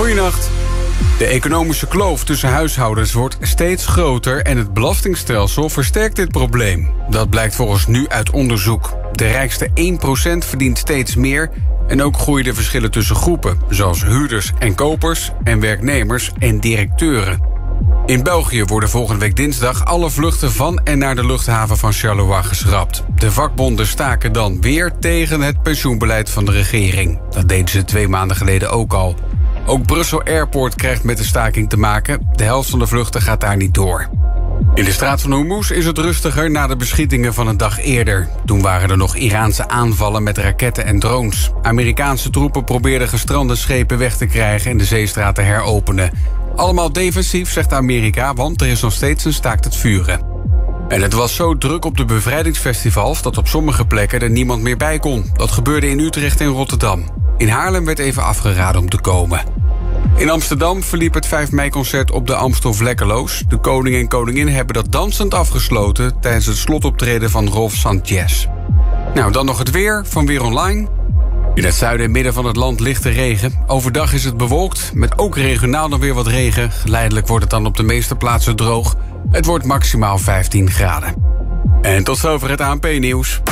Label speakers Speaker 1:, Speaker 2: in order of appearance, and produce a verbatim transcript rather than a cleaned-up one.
Speaker 1: Goeienacht. De economische kloof tussen huishoudens wordt steeds groter en het belastingstelsel versterkt dit probleem. Dat blijkt volgens Nu uit onderzoek. De rijkste één procent verdient steeds meer en ook groeien de verschillen tussen groepen, zoals huurders en kopers en werknemers en directeuren. In België worden volgende week dinsdag alle vluchten van en naar de luchthaven van Charleroi geschrapt. De vakbonden staken dan weer tegen het pensioenbeleid van de regering. Dat deden ze twee maanden geleden ook al. Ook Brussel Airport krijgt met de staking te maken. De helft van de vluchten gaat daar niet door. In de straat van Hormuz is het rustiger na de beschietingen van een dag eerder. Toen waren er nog Iraanse aanvallen met raketten en drones. Amerikaanse troepen probeerden gestrande schepen weg te krijgen en de zeestraat te heropenen. Allemaal defensief, zegt Amerika, want er is nog steeds een staakt het vuren. En het was zo druk op de bevrijdingsfestivals dat op sommige plekken er niemand meer bij kon. Dat gebeurde in Utrecht en Rotterdam. In Haarlem werd even afgeraden om te komen. In Amsterdam verliep het vijf mei-concert op de Amstel vlekkeloos. De koning en koningin hebben dat dansend afgesloten tijdens het slotoptreden van Rolf Sanchez. Nou, dan nog het weer van Weer Online. In het zuiden en midden van het land lichte regen. Overdag is het bewolkt, met ook regionaal nog weer wat regen. Geleidelijk wordt het dan op de meeste plaatsen droog. Het wordt maximaal vijftien graden. En tot zover het A N P-nieuws.